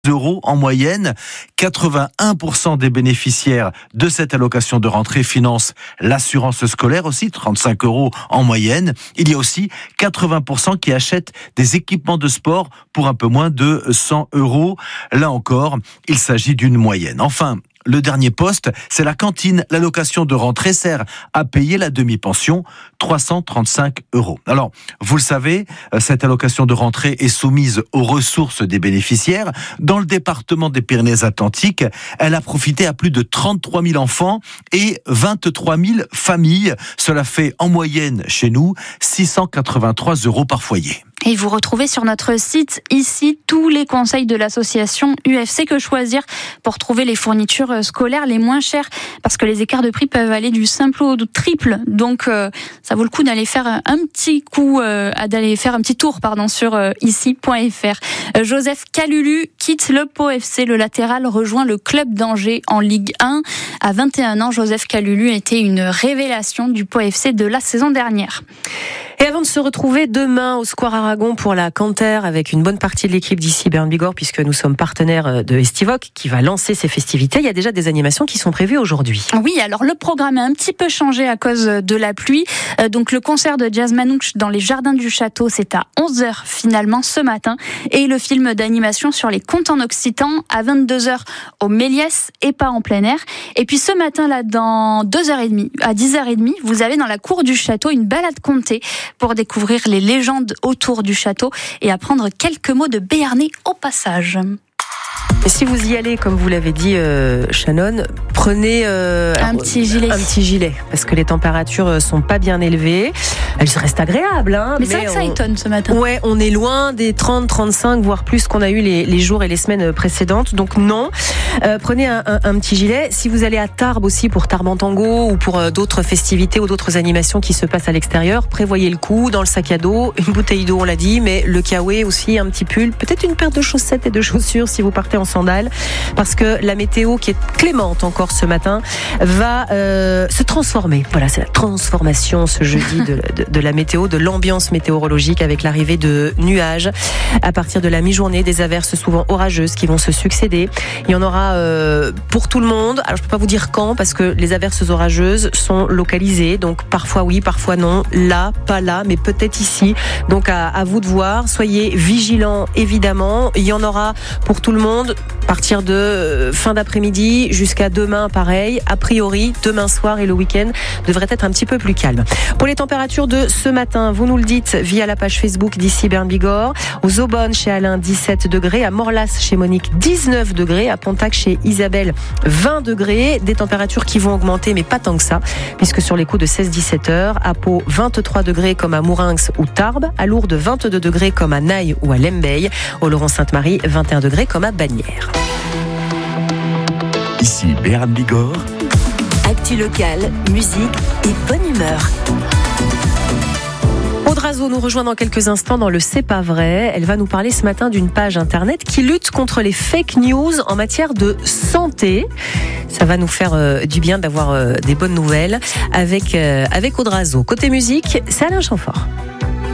euros en moyenne. 81% des bénéficiaires de cette allocation de rentrée financent l'assurance scolaire aussi, 35 euros en moyenne. Il y a aussi 80% qui achètent des équipements de sport pour un peu moins de 100 euros. Là encore, il s'agit d'une moyenne. Enfin, le dernier poste, c'est la cantine. L'allocation de rentrée sert à payer la demi-pension, 335 euros. Alors, vous le savez, cette allocation de rentrée est soumise aux ressources des bénéficiaires. Dans le département des Pyrénées-Atlantiques, elle a profité à plus de 33 000 enfants et 23 000 familles. Cela fait en moyenne chez nous 683 euros par foyer. Et vous retrouvez sur notre site ici tous les conseils de l'association UFC Que Choisir pour trouver les fournitures scolaires les moins chères, parce que les écarts de prix peuvent aller du simple au triple. Donc ça vaut le coup d'aller faire un petit tour sur ici.fr. Joseph Calulu quitte le Pau FC. Le latéral rejoint le club d'Angers en Ligue 1. À 21 ans, Joseph Calulu était une révélation du Pau FC de la saison dernière. Et avant de se retrouver demain au Square Aragon pour la Canter avec une bonne partie de l'équipe d'ici Bern Bigorre, puisque nous sommes partenaires de Estivoc qui va lancer ses festivités, il y a déjà des animations qui sont prévues aujourd'hui. Oui, alors le programme a un petit peu changé à cause de la pluie. Donc le concert de Jazz Manouche dans les jardins du château, c'est à 11h finalement ce matin. Et le film d'animation sur les contes en occitan à 22h au Méliès et pas en plein air. Et puis ce matin là, dans 2h30 à 10h30, vous avez dans la cour du château une balade contée pour découvrir les légendes autour du château et apprendre quelques mots de béarnais au passage. Et si vous y allez, comme vous l'avez dit, Shannon, prenez un petit gilet, parce que les températures sont pas bien élevées. Elles restent agréables, hein. Mais c'est vrai que ça étonne ce matin. Ouais, on est loin des 30, 35, voire plus qu'on a eu les jours et les semaines précédentes. Donc non, prenez un petit gilet. Si vous allez à Tarbes aussi pour Tarbes en Tango ou pour d'autres festivités ou d'autres animations qui se passent à l'extérieur, prévoyez le coup dans le sac à dos, une bouteille d'eau, on l'a dit, mais le kawaii aussi, un petit pull, peut-être une paire de chaussettes et de chaussures si vous partez en sandales, parce que la météo qui est clémente encore ce matin va se transformer. Voilà, c'est la transformation ce jeudi de la météo, de l'ambiance météorologique avec l'arrivée de nuages. À partir de la mi-journée, des averses souvent orageuses qui vont se succéder. Il y en aura pour tout le monde. Alors je peux pas vous dire quand, parce que les averses orageuses sont localisées, donc parfois oui, parfois non. Là, pas là, mais peut-être ici. Donc à vous de voir. Soyez vigilants évidemment. Il y en aura pour tout le monde. À partir de fin d'après-midi jusqu'à demain, pareil. A priori, demain soir et le week-end devrait être un petit peu plus calme. Pour les températures de ce matin, vous nous le dites via la page Facebook d'ici Bern Bigorre. Aux Aubonnes, chez Alain, 17 degrés. À Morlas, chez Monique, 19 degrés. À Pontac, chez Isabelle, 20 degrés. Des températures qui vont augmenter, mais pas tant que ça, puisque sur les coups de 16-17 heures, à Pau, 23 degrés comme à Mourinx ou Tarbes. À Lourdes, 22 degrés comme à Naï ou à Lembeil. Au Laurent-Sainte-Marie, 21 degrés comme à Bagnères. Ici Bern Bigorre. Actu locale, musique et bonne humeur. Audrazo nous rejoint dans quelques instants dans le C'est pas vrai. Elle va nous parler ce matin d'une page internet qui lutte contre les fake news en matière de santé. Ça va nous faire du bien d'avoir des bonnes nouvelles avec Audrazo. Côté musique, c'est Alain Chamfort.